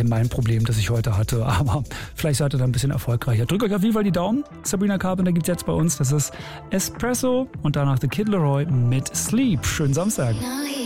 bisschen mein Problem, das ich heute hatte. Aber vielleicht seid ihr da ein bisschen erfolgreicher. Drückt euch auf jeden Fall die Daumen. Sabrina Carpenter gibt's jetzt bei uns. Das ist Espresso und danach The Kid Laroi mit Sleep. Schönen Samstag. Now